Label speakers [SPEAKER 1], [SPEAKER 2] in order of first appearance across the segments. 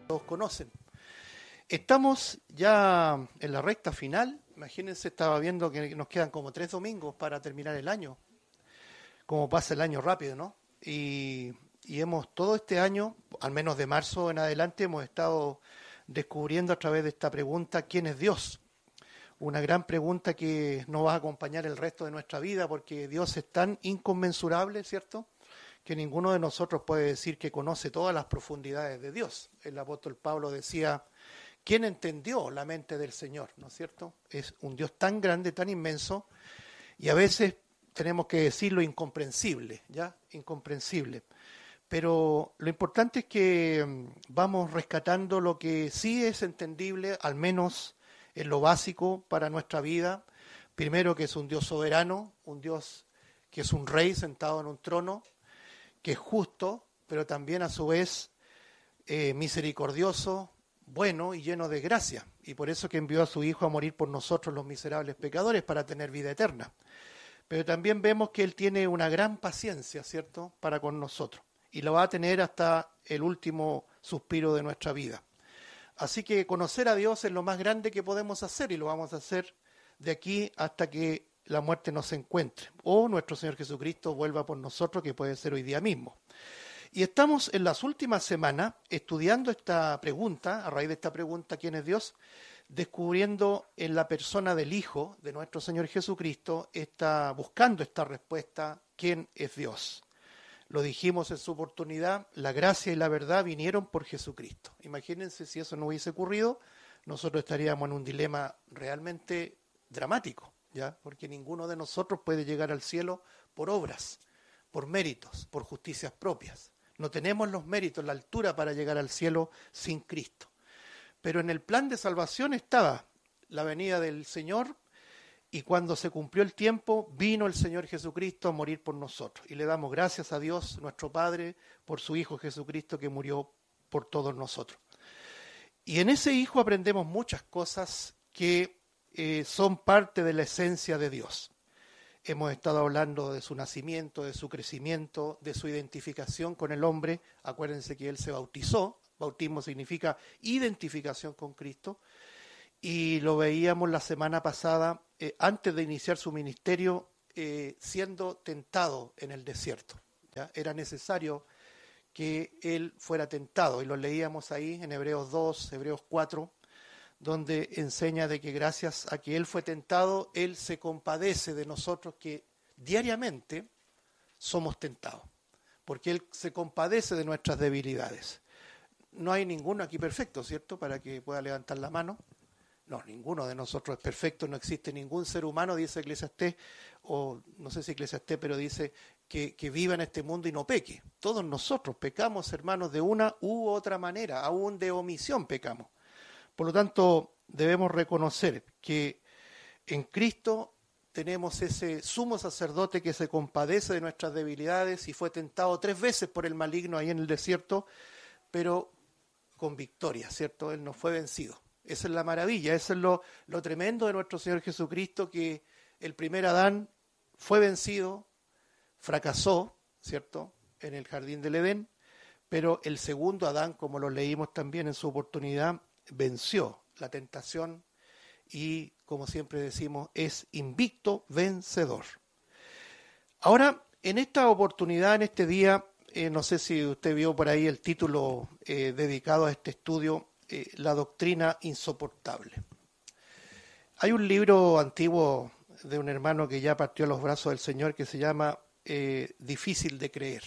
[SPEAKER 1] todos conocen. Estamos ya en la recta final. Imagínense, estaba viendo que nos quedan como 3 domingos para terminar el año. Como pasa el año rápido, ¿no? Y hemos todo este año, al menos de marzo en adelante, hemos estado descubriendo a través de esta pregunta ¿quién es Dios? Una gran pregunta que nos va a acompañar el resto de nuestra vida porque Dios es tan inconmensurable, ¿cierto?, que ninguno de nosotros puede decir que conoce todas las profundidades de Dios. El apóstol Pablo decía, ¿quién entendió la mente del Señor? ¿No es cierto? Es un Dios tan grande, tan inmenso, y a veces tenemos que decirlo incomprensible, ¿ya? Incomprensible. Pero lo importante es que vamos rescatando lo que sí es entendible, al menos en lo básico para nuestra vida. Primero, que es un Dios soberano, un Dios que es un rey sentado en un trono, que es justo, pero también a su vez misericordioso, bueno y lleno de gracia. Y por eso que envió a su Hijo a morir por nosotros los miserables pecadores para tener vida eterna. Pero también vemos que Él tiene una gran paciencia, ¿cierto?, para con nosotros. Y lo va a tener hasta el último suspiro de nuestra vida. Así que conocer a Dios es lo más grande que podemos hacer y lo vamos a hacer de aquí hasta que la muerte nos encuentre o nuestro Señor Jesucristo vuelva por nosotros, que puede ser hoy día mismo. Y estamos en las últimas semanas estudiando esta pregunta, a raíz de esta pregunta, ¿quién es Dios?, descubriendo en la persona del Hijo de nuestro Señor Jesucristo, buscando esta respuesta, ¿quién es Dios? Lo dijimos en su oportunidad, la gracia y la verdad vinieron por Jesucristo. Imagínense si eso no hubiese ocurrido, nosotros estaríamos en un dilema realmente dramático, ¿ya? Porque ninguno de nosotros puede llegar al cielo por obras, por méritos, por justicias propias. No tenemos los méritos, la altura para llegar al cielo sin Cristo. Pero en el plan de salvación estaba la venida del Señor, y cuando se cumplió el tiempo, vino el Señor Jesucristo a morir por nosotros. Y le damos gracias a Dios, nuestro Padre, por su Hijo Jesucristo que murió por todos nosotros. Y en ese Hijo aprendemos muchas cosas que son parte de la esencia de Dios. Hemos estado hablando de su nacimiento, de su crecimiento, de su identificación con el hombre. Acuérdense que Él se bautizó. Bautismo significa identificación con Cristo. Y lo veíamos la semana pasada, antes de iniciar su ministerio, siendo tentado en el desierto, ¿ya? Era necesario que Él fuera tentado. Y lo leíamos ahí en Hebreos 2, Hebreos 4, donde enseña de que gracias a que Él fue tentado, Él se compadece de nosotros que diariamente somos tentados, porque Él se compadece de nuestras debilidades. No hay ninguno aquí perfecto, ¿cierto?, para que pueda levantar la mano. No, ninguno de nosotros es perfecto, no existe ningún ser humano, dice Eclesiastés, o no sé si Eclesiastés, pero dice que viva en este mundo y no peque. Todos nosotros pecamos, hermanos, de una u otra manera, aún de omisión pecamos. Por lo tanto, debemos reconocer que en Cristo tenemos ese sumo sacerdote que se compadece de nuestras debilidades y fue tentado 3 veces por el maligno ahí en el desierto, pero con victoria, ¿cierto? Él no fue vencido. Esa es la maravilla, eso es lo tremendo de nuestro Señor Jesucristo, que el primer Adán fue vencido, fracasó, ¿cierto?, en el jardín del Edén, pero el segundo Adán, como lo leímos también en su oportunidad, venció la tentación y, como siempre decimos, es invicto vencedor. Ahora, en esta oportunidad, en este día, no sé si usted vio por ahí el título dedicado a este estudio, La doctrina insoportable. Hay un libro antiguo de un hermano que ya partió a los brazos del Señor que se llama Difícil de creer.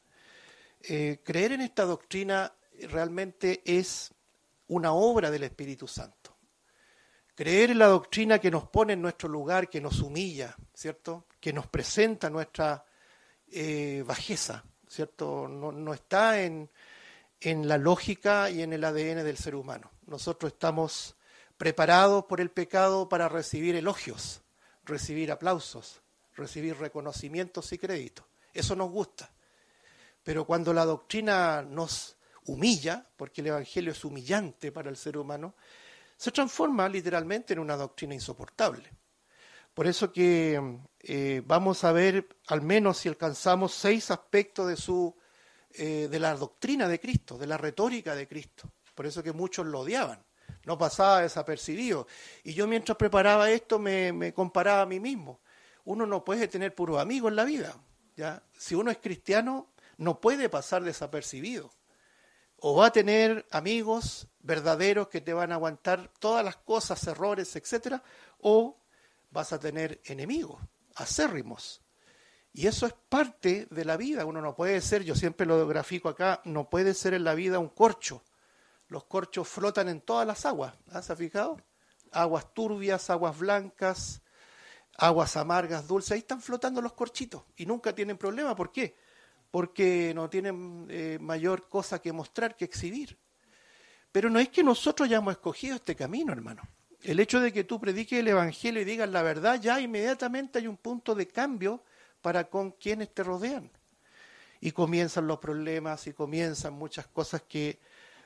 [SPEAKER 1] Creer en esta doctrina realmente es una obra del Espíritu Santo. Creer en la doctrina que nos pone en nuestro lugar, que nos humilla, ¿cierto?, que nos presenta nuestra bajeza, ¿cierto? No está en la lógica y en el ADN del ser humano. Nosotros estamos preparados por el pecado para recibir elogios, recibir aplausos, recibir reconocimientos y créditos. Eso nos gusta. Pero cuando la doctrina nos humilla, porque el Evangelio es humillante para el ser humano, se transforma literalmente en una doctrina insoportable. Por eso que vamos a ver, al menos si alcanzamos 6 aspectos de la doctrina de Cristo, de la retórica de Cristo. Por eso que muchos lo odiaban. No pasaba desapercibido. Y yo mientras preparaba esto me comparaba a mí mismo. Uno no puede tener puros amigos en la vida, ¿ya? Si uno es cristiano, no puede pasar desapercibido. O va a tener amigos verdaderos que te van a aguantar todas las cosas, errores, etcétera, o vas a tener enemigos, acérrimos. Y eso es parte de la vida. Uno no puede ser, yo siempre lo grafico acá, no puede ser en la vida un corcho. Los corchos flotan en todas las aguas, ¿se ha fijado? Aguas turbias, aguas blancas, aguas amargas, dulces, ahí están flotando los corchitos y nunca tienen problema. ¿Por qué? Porque no tienen mayor cosa que mostrar, que exhibir. Pero no es que nosotros hayamos escogido este camino, hermano. El hecho de que tú prediques el Evangelio y digas la verdad, ya inmediatamente hay un punto de cambio para con quienes te rodean. Y comienzan los problemas y comienzan muchas cosas que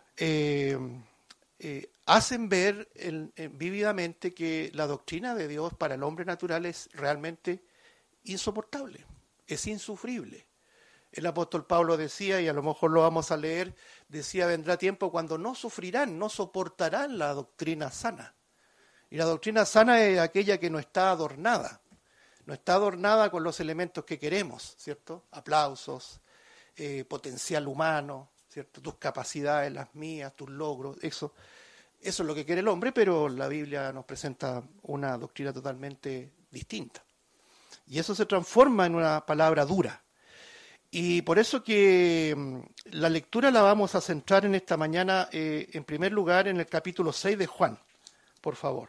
[SPEAKER 1] hacen ver vívidamente que la doctrina de Dios para el hombre natural es realmente insoportable, es insufrible. El apóstol Pablo decía, y a lo mejor lo vamos a leer, decía, vendrá tiempo cuando no sufrirán, no soportarán la doctrina sana. Y la doctrina sana es aquella que no está adornada con los elementos que queremos, ¿cierto? Aplausos, potencial humano, ¿cierto? Tus capacidades, las mías, tus logros, eso es lo que quiere el hombre, pero la Biblia nos presenta una doctrina totalmente distinta. Y eso se transforma en una palabra dura. Y por eso que la lectura la vamos a centrar en esta mañana, en primer lugar, en el capítulo 6 de Juan, por favor.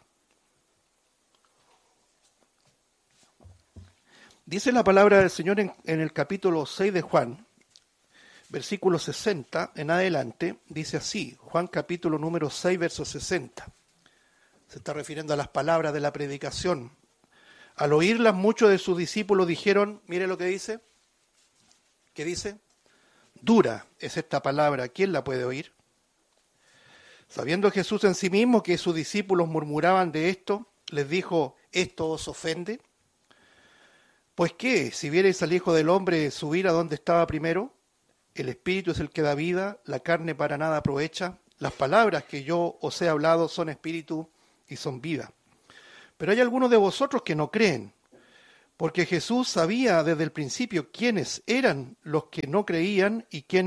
[SPEAKER 1] Dice la palabra del Señor en el capítulo 6 de Juan, versículo 60 en adelante, dice así, Juan capítulo número 6, verso 60. Se está refiriendo a las palabras de la predicación. Al oírlas, muchos de sus discípulos dijeron, mire lo que dice, ¿qué dice? Dura es esta palabra, ¿quién la puede oír? Sabiendo Jesús en sí mismo que sus discípulos murmuraban de esto, les dijo, ¿esto os ofende? Pues qué, si vierais al Hijo del Hombre subir a donde estaba primero, el Espíritu es el que da vida, la carne para nada aprovecha, las palabras que yo os he hablado son espíritu y son vida. Pero hay algunos de vosotros que no creen, porque Jesús sabía desde el principio quiénes eran los que no creían y quién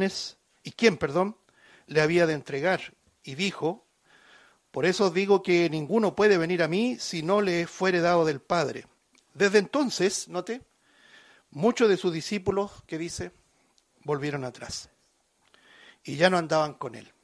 [SPEAKER 1] le había de entregar. Y dijo, por eso os digo que ninguno puede venir a mí si no le fuere dado del Padre. Desde entonces, note, muchos de sus discípulos, ¿qué dice? Volvieron atrás y ya no andaban con él.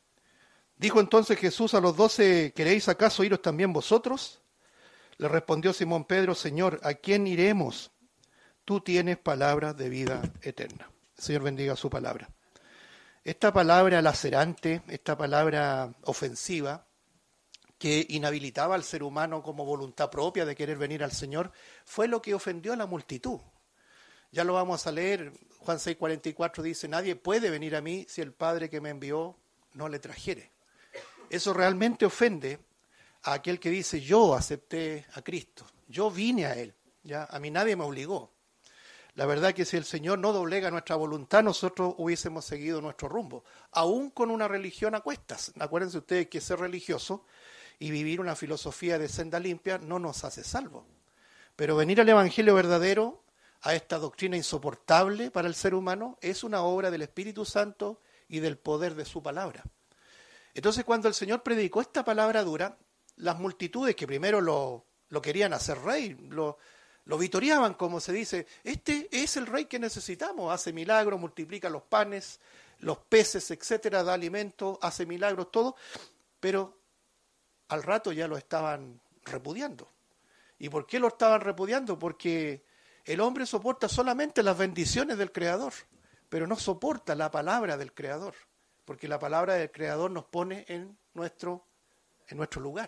[SPEAKER 1] Dijo entonces Jesús a los 12, ¿queréis acaso iros también vosotros? Le respondió Simón Pedro, Señor, ¿a quién iremos? Tú tienes palabras de vida eterna. El Señor bendiga su palabra. Esta palabra lacerante, esta palabra ofensiva, que inhabilitaba al ser humano como voluntad propia de querer venir al Señor, fue lo que ofendió a la multitud. Ya lo vamos a leer, Juan 6:44 dice, nadie puede venir a mí si el Padre que me envió no le trajere. Eso realmente ofende a aquel que dice, yo acepté a Cristo, yo vine a Él, ¿ya? A mí nadie me obligó. La verdad que si el Señor no doblega nuestra voluntad, nosotros hubiésemos seguido nuestro rumbo, aún con una religión a cuestas. Acuérdense ustedes que ser religioso y vivir una filosofía de senda limpia no nos hace salvos. Pero venir al Evangelio verdadero, a esta doctrina insoportable para el ser humano, es una obra del Espíritu Santo y del poder de su palabra. Entonces, cuando el Señor predicó esta palabra dura, las multitudes que primero lo querían hacer rey, lo vitoreaban, como se dice, este es el rey que necesitamos, hace milagros, multiplica los panes, los peces, etcétera, da alimento, hace milagros, todo, pero al rato ya lo estaban repudiando. ¿Y por qué lo estaban repudiando? Porque el hombre soporta solamente las bendiciones del Creador, pero no soporta la palabra del Creador, porque la palabra del Creador nos pone en nuestro lugar.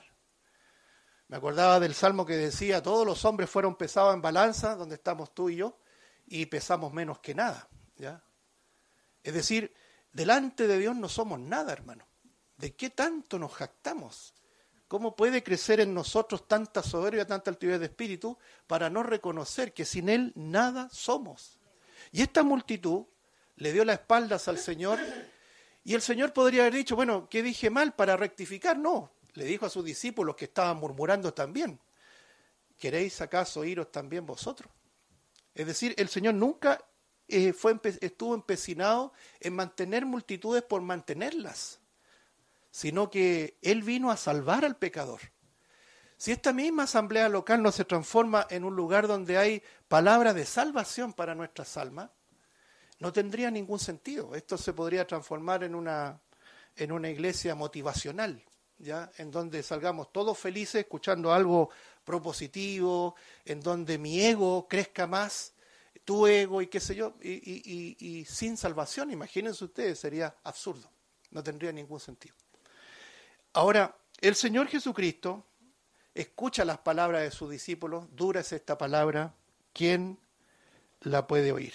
[SPEAKER 1] Me acordaba del salmo que decía, todos los hombres fueron pesados en balanza, donde estamos tú y yo, y pesamos menos que nada, ¿ya? Es decir, delante de Dios no somos nada, hermano. ¿De qué tanto nos jactamos? ¿Cómo puede crecer en nosotros tanta soberbia, tanta altivez de espíritu, para no reconocer que sin Él nada somos? Y esta multitud le dio las espaldas al Señor Y el Señor podría haber dicho, bueno, ¿qué dije mal para rectificar? No, le dijo a sus discípulos que estaban murmurando también, ¿queréis acaso iros también vosotros? Es decir, el Señor nunca estuvo empecinado en mantener multitudes por mantenerlas, sino que Él vino a salvar al pecador. Si esta misma asamblea local no se transforma en un lugar donde hay palabra de salvación para nuestras almas, no tendría ningún sentido. Esto se podría transformar en una iglesia motivacional, ¿ya? En donde salgamos todos felices escuchando algo propositivo, en donde mi ego crezca más, tu ego y qué sé yo, y sin salvación, imagínense ustedes, sería absurdo, no tendría ningún sentido. Ahora, el Señor Jesucristo escucha las palabras de sus discípulos, dura es esta palabra, ¿quién la puede oír?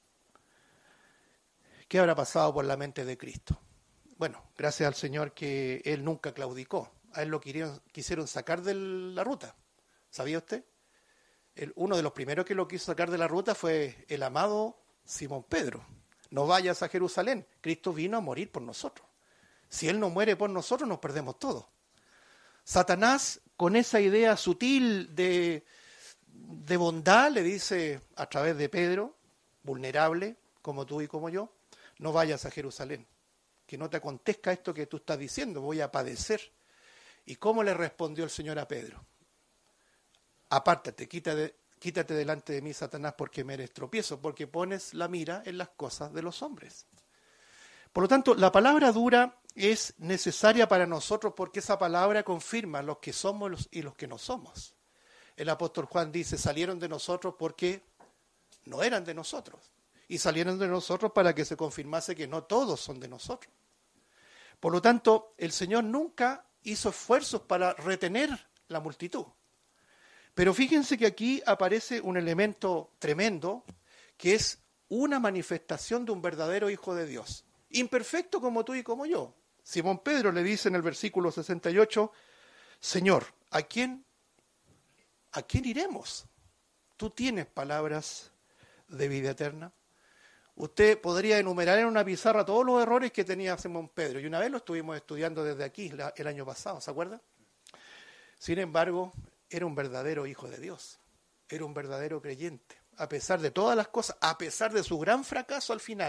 [SPEAKER 1] ¿Qué habrá pasado por la mente de Cristo? Bueno, gracias al Señor que Él nunca claudicó, a Él lo quisieron sacar de la ruta, ¿sabía usted? Uno de los primeros que lo quiso sacar de la ruta fue el amado Simón Pedro. No vayas a Jerusalén, Cristo vino a morir por nosotros. Si Él no muere por nosotros, nos perdemos todo. Satanás, con esa idea sutil de bondad, le dice a través de Pedro, vulnerable, como tú y como yo, no vayas a Jerusalén, que no te acontezca esto que tú estás diciendo, voy a padecer. ¿Y cómo le respondió el Señor a Pedro? Apártate, quítate delante de mí, Satanás, porque me eres tropiezo, porque pones la mira en las cosas de los hombres. Por lo tanto, la palabra dura es necesaria para nosotros porque esa palabra confirma los que somos y los que no somos. El apóstol Juan dice, salieron de nosotros porque no eran de nosotros. Y salieron de nosotros para que se confirmase que no todos son de nosotros. Por lo tanto, el Señor nunca hizo esfuerzos para retener la multitud. Pero fíjense que aquí aparece un elemento tremendo, que es una manifestación de un verdadero Hijo de Dios. Imperfecto como tú y como yo. Simón Pedro le dice en el versículo 68, Señor, ¿a quién iremos? Tú tienes palabras de vida eterna. Usted podría enumerar en una pizarra todos los errores que tenía Simón Pedro. Y una vez lo estuvimos estudiando desde aquí, el año pasado, ¿se acuerdan? Sin embargo, era un verdadero hijo de Dios. Era un verdadero creyente. A pesar de todas las cosas, a pesar de su gran fracaso al final.